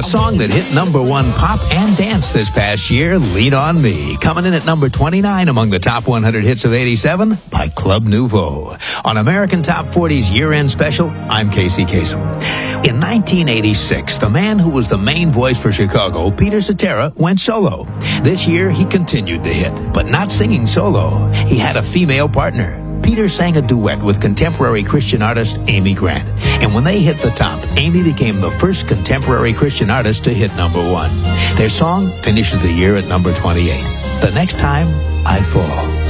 A song that hit number 1 pop and dance this past year, Lean on Me. Coming in at number 29 among the top 100 hits of 87 by Club Nouveau. On American Top 40's year-end special, I'm Casey Kasem. In 1986, the man who was the main voice for Chicago, Peter Cetera, went solo. This year, he continued to hit, but not singing solo. He had a female partner. Peter sang a duet with contemporary Christian artist Amy Grant. And when they hit the top, Amy became the first contemporary Christian artist to hit number 1. Their song finishes the year at number 28. The Next Time I Fall.